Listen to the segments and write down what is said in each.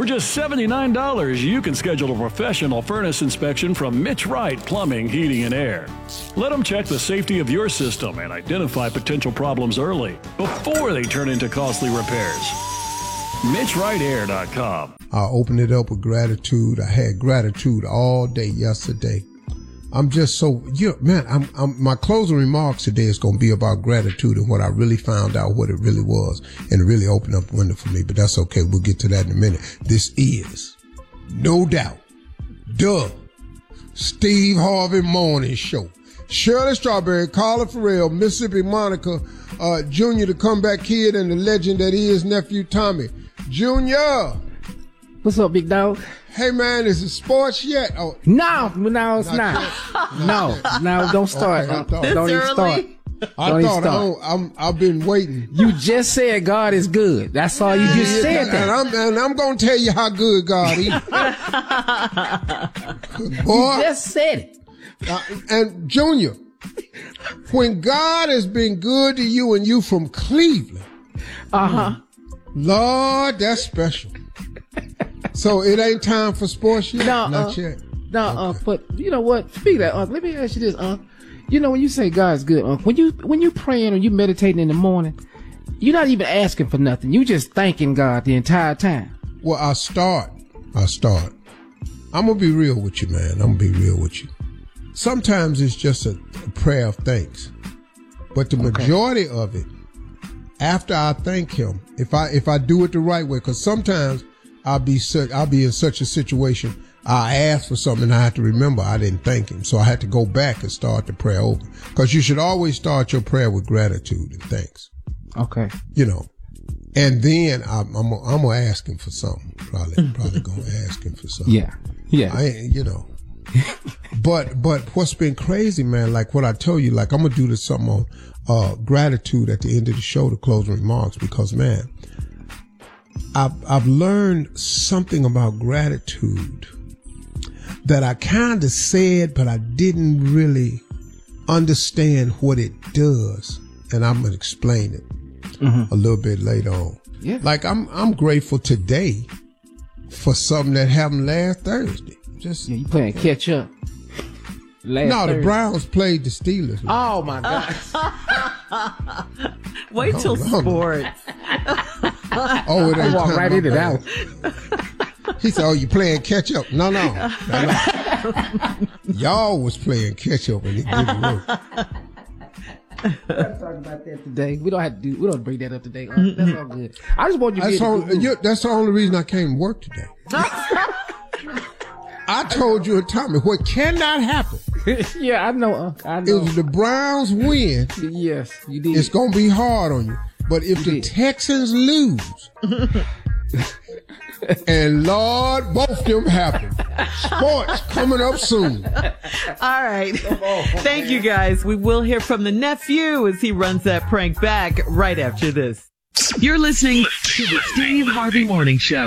For just $79, you can schedule a professional furnace inspection from Mitch Wright Plumbing, Heating, and Air. Let them check the safety of your system and identify potential problems early before they turn into costly repairs. MitchWrightAir.com. I opened it up with gratitude. I had gratitude all day yesterday. I'm just so, my closing remarks today is going to be about gratitude and what I really found out, what it really was, and it really opened up a window for me, but that's okay. We'll get to that in a minute. This is, no doubt, Steve Harvey Morning Show. Shirley Strawberry, Carla Farrell, Mississippi Monica, Junior, the comeback kid, and the legend that is nephew Tommy. Junior! What's up, big dog? Hey, man, is it sports yet? Oh, no, it's not. No, don't start. Okay, don't even start. I've been waiting. You just said God is good. That's all you just said. And I'm going to tell you how good God is. Boy, you just said it. And Junior, when God has been good to you and you from Cleveland, Lord, that's special. So it ain't time for sports yet? Not yet. No, okay. But you know what? Speak of that, let me ask you this, you know, when you say God's good, when you praying or you meditating in the morning, you're not even asking for nothing. You just thanking God the entire time. Well, I start. I'm going to be real with you, man. Sometimes it's just a prayer of thanks. But the majority of it, after I thank him, if I do it the right way, because sometimes I'll be in such a situation, I ask for something and I have to remember I didn't thank him. So I had to go back and start the prayer over. Because you should always start your prayer with gratitude and thanks. Okay. You know. And then I'm gonna ask him for something. Probably gonna ask him for something. Yeah. But what's been crazy, man, like what I told you, like I'm gonna do this something on gratitude at the end of the show to closing remarks, because man, I've learned something about gratitude that I kind of said, but I didn't really understand what it does, and I'm gonna explain it a little bit later on. Yeah. Like I'm grateful today for something that happened last Thursday. You playing catch up. The Browns played the Steelers. Oh my God! Wait till sports. Oh, it ain't walk right into that one. He said, "Oh, you playing catch up?" No. Y'all was playing catch up and it didn't work. We're not talking about that today. We don't bring that up today. That's all good. I just want you to that's the only reason I came to work today. I told you, Tommy, what cannot happen. Yeah, I know. If the Browns win, yes, you did. It's gonna be hard on you. But if the Texans lose, and Lord, both them happen. Sports coming up soon. All right. Thank you, guys. We will hear from the nephew as he runs that prank back right after this. You're listening to the Steve Harvey Morning Show.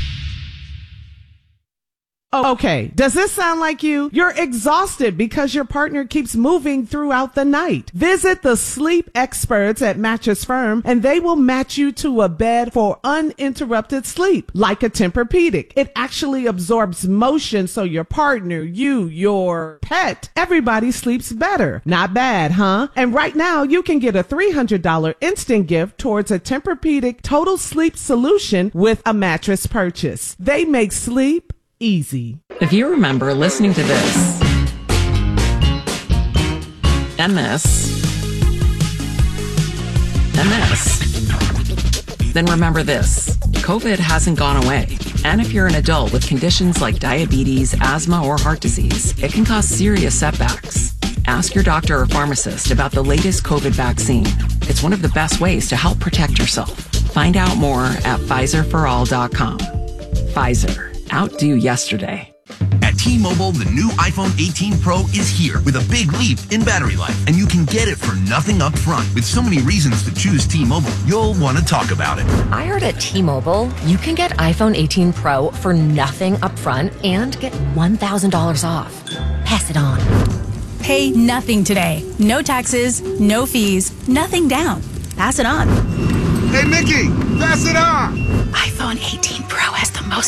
Okay, does this sound like you? You're exhausted because your partner keeps moving throughout the night. Visit the sleep experts at Mattress Firm and they will match you to a bed for uninterrupted sleep, like a Tempur-Pedic. It actually absorbs motion so your partner, you, your pet, everybody sleeps better. Not bad, huh? And right now you can get a $300 instant gift towards a Tempur-Pedic total sleep solution with a mattress purchase. They make sleep easy. If you remember listening to this and this and this, then remember this. COVID hasn't gone away. And if you're an adult with conditions like diabetes, asthma, or heart disease, it can cause serious setbacks. Ask your doctor or pharmacist about the latest COVID vaccine. It's one of the best ways to help protect yourself. Find out more at PfizerForAll.com. Pfizer. Outdo yesterday. At T-Mobile, the new iPhone 18 Pro is here with a big leap in battery life, and you can get it for nothing up front. With so many reasons to choose T-Mobile, you'll want to talk about it. I heard at T-Mobile, you can get iPhone 18 Pro for nothing up front and get $1,000 off. Pass it on. Pay nothing today. No taxes, no fees, nothing down. Pass it on. Hey, Nikki, pass it on. iPhone 18 Pro has the most